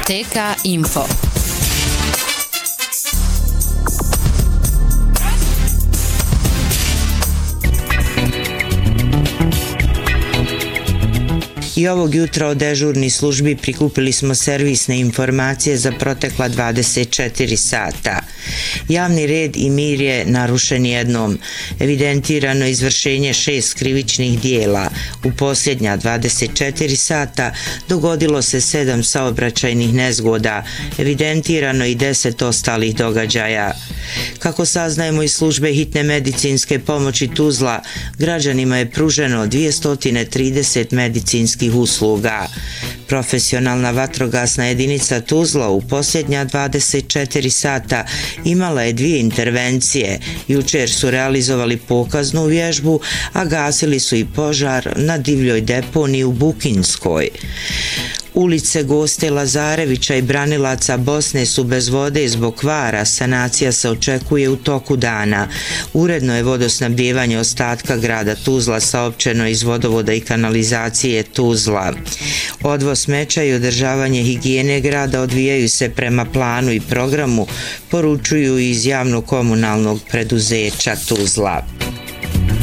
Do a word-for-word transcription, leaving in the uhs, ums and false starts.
T K Info. I ovog jutra od dežurnih službi prikupili smo servisne informacije za protekla dvadeset četiri sata. Javni red i mir je narušen jednom. Evidentirano izvršenje šest krivičnih dijela. U posljednja dvadeset četiri sata dogodilo se sedam saobraćajnih nezgoda. Evidentirano i deset ostalih događaja. Kako saznajemo iz službe hitne medicinske pomoći Tuzla, građanima je pruženo dvjesto trideset medicinskih usluga. Profesionalna vatrogasna jedinica Tuzla u posljednja dvadeset četiri sata imala je dvije intervencije. Jučer su realizovali pokaznu vježbu, a gasili su i požar na divljoj deponiji u Bukinskoj. Ulice Goste Lazarevića i branilaca Bosne su bez vode zbog kvara, sanacija se očekuje u toku dana. Uredno je vodosnabdijevanje ostatka grada Tuzla saopćeno iz vodovoda i kanalizacije Tuzla. Odvoz smeća i održavanje higijene grada odvijaju se prema planu i programu, poručuju iz javno-komunalnog preduzeća Tuzla.